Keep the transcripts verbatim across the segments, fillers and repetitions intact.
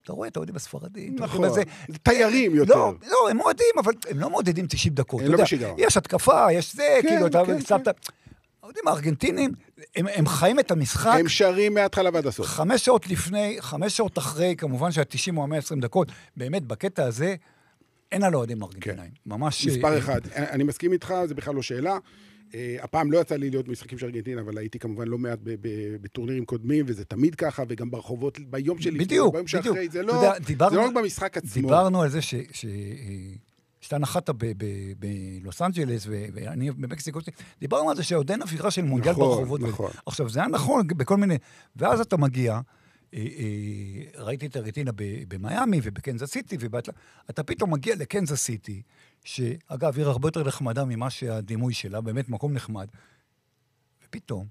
אתה רואה את האוהדים הספרדים. נכון, תיירים יותר. לא, לא, הם מועדים, אבל הם לא מעודדים תשעים דקות. הם לא בשיגעון. יש התקפה, יש זה, כאילו, אתה קצת... האוהדים הארגנטינים, הם חיים את המשחק. הם שרים מההתחלה ועד הסוף. חמש שעות לפני, חמש שעות אחרי, כמובן שה-תשעים או ה-מאה ועשרים דקות, באמת, בקטע הזה, אין על האוהדים הארגנטינאים. ממש... מספר אחד. אני מסכים איתך, זה בכלל לא שאלה. הפעם לא יצא לי להיות משחקים של ארגנטינה, אבל הייתי כמובן לא מעט בטורנירים קודמים, וזה תמיד ככה, וגם ברחובות, ביום שלי, בדיוק, ביום שאחרי, זה לא רק במשחק עצמו. דיברנו על זה שאתה נחת בלוס אנג'לס, ואני במקסיקו, דיברנו על זה שעוד אין אווירה של מונדיאל ברחובות. עכשיו, זה היה נכון בכל מיני, ואז אתה מגיע, ראיתי את ארגנטינה במיימי ובקנזס סיטי, ואתה פתאום מגיע לקנזס סיטי, שאגב, עיר הרבה יותר נחמדה ממה שהדימוי שלה, באמת מקום נחמד, ופתאום,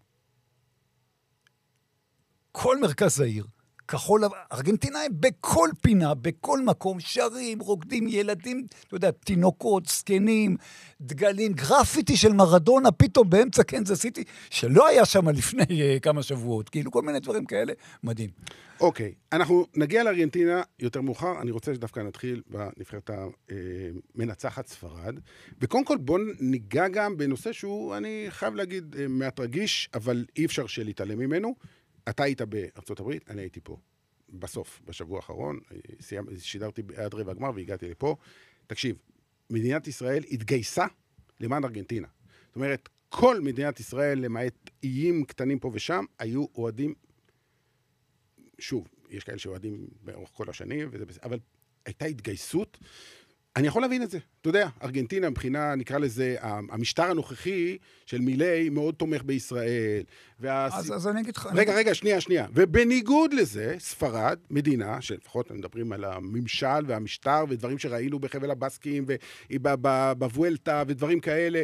כל מרכז העיר, כחול, ארגנטינאים בכל פינה, בכל מקום, שרים, רוקדים, ילדים, אתה יודע, תינוקות, סקנים, דגלים, גרפיטי של מרדונה, פתאום באמצע קנזס סיטי, שלא היה שם לפני uh, כמה שבועות, כאילו כל מיני דברים כאלה, מדהים. אוקיי, אנחנו נגיע לארגנטינה יותר מאוחר, אני רוצה שדווקא נתחיל בנבחרת המנצחת ספרד, וקודם כל בוא ניגע גם בנושא שהוא, אני חייב להגיד, מעט רגיש, אבל אי אפשר שלהתעלם ממנו, אתה היית בארצות הברית, אני הייתי פה. בסוף, בשבוע האחרון, שידרתי עד רבע הגמר והגעתי לפה. תקשיב, מדינת ישראל התגייסה למען ארגנטינה. זאת אומרת, כל מדינת ישראל, למעט איים קטנים פה ושם, היו אוהדים, שוב, יש כאלה שאוהדים באורך כל השנים, וזה, אבל הייתה התגייסות, אני יכול להבין את זה. אתה יודע, ארגנטינה, מבחינה, נקרא לזה, המשטר הנוכחי של מילי מאוד תומך בישראל. והס... אז, אז אני אגיד לך... רגע, רגע, שנייה, שנייה. ובניגוד לזה, ספרד, מדינה, שלפחות מדברים על הממשל והמשטר, ודברים שראינו בחבל הבסקים, ובבואלטה, ודברים כאלה,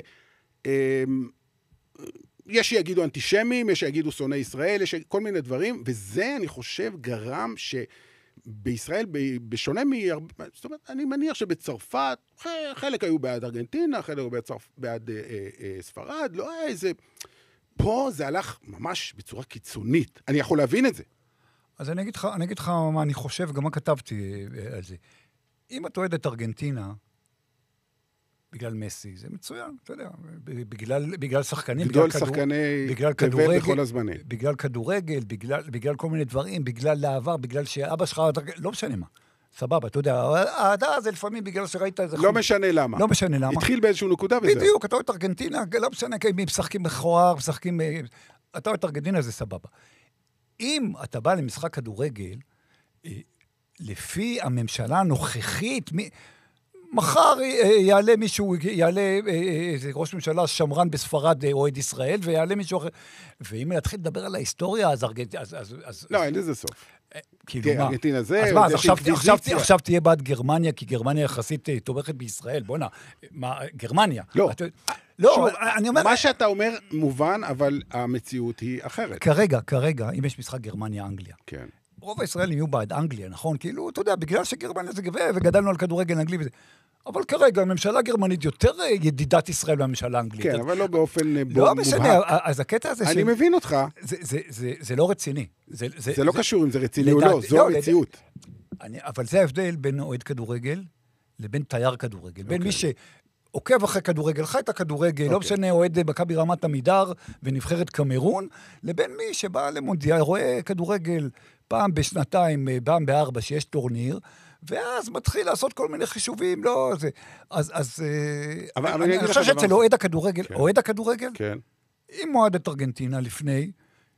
יש שיגידו אנטישמים, יש שיגידו שונאי ישראל, יש כל מיני דברים, וזה, אני חושב, גרם ש... בישראל, בשונה מ... זאת אומרת, אני מניח שבצרפת, חלק היו בעד ארגנטינה, חלק היו בצרפ... בעד אה, אה, ספרד, לא היה איזה... פה זה הלך ממש בצורה קיצונית. אני יכול להבין את זה. אז אני אגיד לך, אני אגיד לך מה אני חושב, גם מה כתבתי על זה. אם את אוהד את ארגנטינה, בגלל מסי, זה מצוין, אתה יודע, בגלל, בגלל שחקנים, בגלל בגלל, שחקני בגלל כדורגל, בכל הזמנים. בגלל כדורגל, בגלל, בגלל כל מיני דברים, בגלל לעבר, בגלל שאבא שלך, לא משנה מה, סבבה, אתה יודע, העדה זה לפעמים בגלל שראית איזה... לא משנה למה. לא משנה למה. התחיל באיזשהו נקודה וזה. בדיוק, אתה אוהד את ארגנטינה, לא משנה, כי משחקים מכוער, משחקים... אתה אוהד את ארגנטינה, זה סבבה. אם אתה בא למשחק כדורגל, לפי הממשלה הנוכחית, מחר יעלה מישהו, יעלה איזה ראש ממשלה שמרן בספרד אוהד ישראל, ויעלה מישהו אחר. ואם נתחיל לדבר על ההיסטוריה, אז ארגנטינה... לא, אין לזה סוף. כאילו מה? ארגנטינה זה... אז מה, אז עכשיו תהיה בעד גרמניה, כי גרמניה יחסית תומכת בישראל. בוא נע, מה, גרמניה? לא. לא, אני אומר... מה שאתה אומר מובן, אבל המציאות היא אחרת. כרגע, כרגע, אם יש משחק גרמניה-אנגליה. כן. רוב הישראלים יהיו בעד אנגליה, נכון? כאילו, אתה יודע, בגלל שגרמניה זה גבה, וגדלנו על כדורגל אנגלי וזה. אבל כרגע, הממשלה הגרמנית יותר ידידת ישראל מהממשלה האנגלית. כן, אבל לא באופן מובהק. לא משנה, אז הקטע הזה... אני מבין אותך. זה לא רציני. זה לא קשור אם זה רציני או לא, זו המציאות. אבל זה ההבדל בין אוהד כדורגל לבין תייר כדורגל. בין מי שעוקב אחרי כדורגל, חי את הכדורגל, לא משנה, אוהד מכבי רמת עמידר ונבחרת קמרון, לבין מי שבא למונדיאל, רואה כדורגל פעם בשנתיים, פעם בארבע, שיש טורניר, ואז מתחיל לעשות כל מיני חישובים, לא, זה... אז, אז... אבל, אבל אני, אני חושב שאצל אוהד הכדורגל, כן. אוהד הכדורגל, כן. אם מועד את ארגנטינה לפני,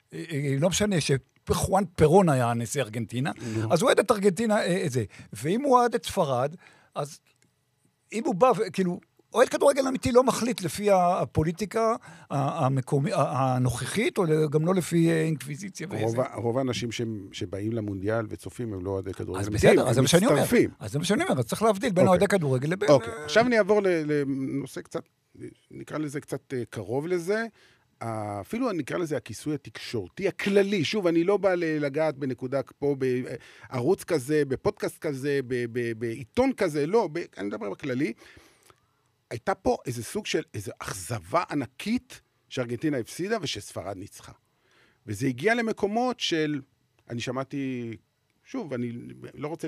לא משנה שחואן פרון היה נשיא ארגנטינה, אז הוא אוהד את ארגנטינה, זה. ואם הוא אוהד את ספרד, אז אם הוא בא, כאילו... אוהד כדורגל אמיתי לא מחליט לפי הפוליטיקה המקומי, הנוכחית, או גם לא לפי אינקוויזיציה. רוב האנשים שבאים למונדיאל וצופים, הם לא אוהדי כדורגל. אז בסדר, אז זה מה שאני אומר. אז זה מה שאני אומר, אז צריך להבדיל בין אוהדי כדורגל לבין... אוקיי, עכשיו אני אעבור לנושא קצת, נקרא לזה קצת קרוב לזה, אפילו נקרא לזה הכיסוי התקשורתי הכללי. שוב, אני לא בא לגעת בנקודה פה, בערוץ כזה, בפודקאסט כזה, בעיתון כזה, לא, אני מדבר בכללי. הייתה פה איזה סוג של איזו אכזבה ענקית שארגנטינה הפסידה ושספרד ניצחה. וזה הגיע למקומות של, אני שמעתי שוב, אני לא רוצה